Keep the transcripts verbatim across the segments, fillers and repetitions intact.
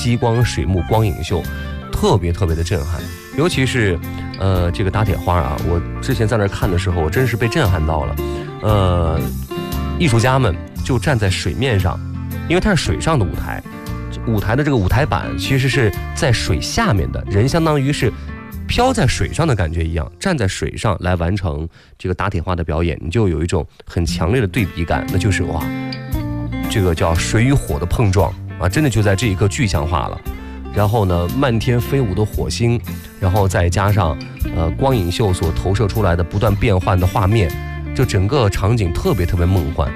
激光水幕光影秀，特别特别的震撼。尤其是呃这个打铁花啊，我之前在那儿看的时候，我真是被震撼到了。呃，艺术家们就站在水面上，因为它是水上的舞台，舞台的这个舞台板其实是在水下面的，人相当于是飘在水上的感觉一样，站在水上来完成这个打铁花的表演，你就有一种很强烈的对比感，那就是哇，这个叫水与火的碰撞啊，真的就在这一刻具象化了。然后呢，漫天飞舞的火星，然后再加上呃光影秀所投射出来的不断变换的画面，就整个场景特别特别梦幻，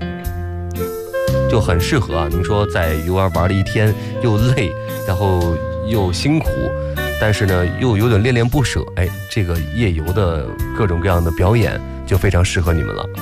就很适合啊。您说在游玩玩了一天，又累，然后又辛苦，但是呢又有点恋恋不舍，哎，这个夜游的各种各样的表演就非常适合你们了。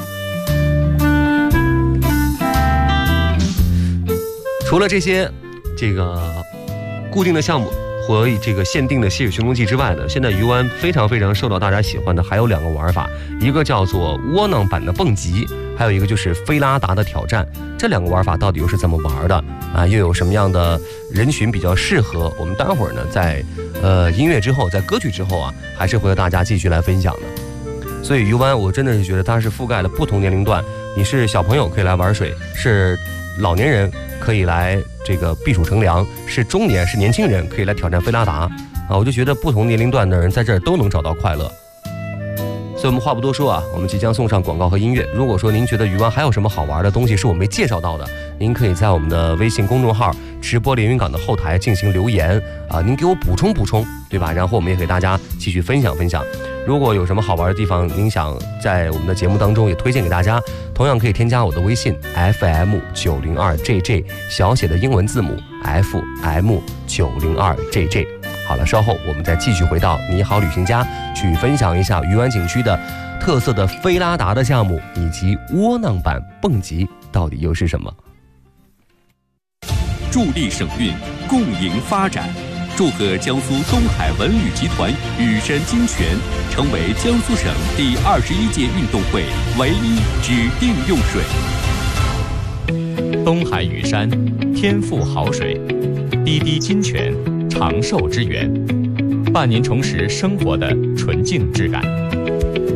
除了这些这个固定的项目和这个限定的吸水寻踪记之外呢，现在鱼湾非常非常受到大家喜欢的还有两个玩法，一个叫做窝囊版的蹦极，还有一个就是菲拉达的挑战。这两个玩法到底又是怎么玩的啊？又有什么样的人群比较适合？我们待会儿呢，在呃音乐之后，在歌曲之后啊，还是会和大家继续来分享的。所以鱼湾我真的是觉得它是覆盖了不同年龄段，你是小朋友可以来玩水，是老年人可以来这个避暑乘凉，是中年是年轻人可以来挑战菲拉达啊！我就觉得不同年龄段的人在这儿都能找到快乐。所以我们话不多说啊，我们即将送上广告和音乐。如果说您觉得鱼湾还有什么好玩的东西是我没介绍到的，您可以在我们的微信公众号直播连云港的后台进行留言啊，您给我补充补充，对吧？然后我们也给大家继续分享分享。如果有什么好玩的地方，您想在我们的节目当中也推荐给大家，同样可以添加我的微信 F M 九零二 J J 小写的英文字母 F M 九零二 J J。好了，稍后我们再继续回到你好旅行家，去分享一下鱼湾景区的特色的菲拉达的项目，以及窝囊版蹦极到底又是什么。 助力省运，共赢发展。祝贺江苏东海文旅集团羽山金泉成为江苏省第二十一届运动会唯一指定用水。 东海羽山，天赋好水，滴滴金泉，长寿之源，伴您重拾生活的纯净质感。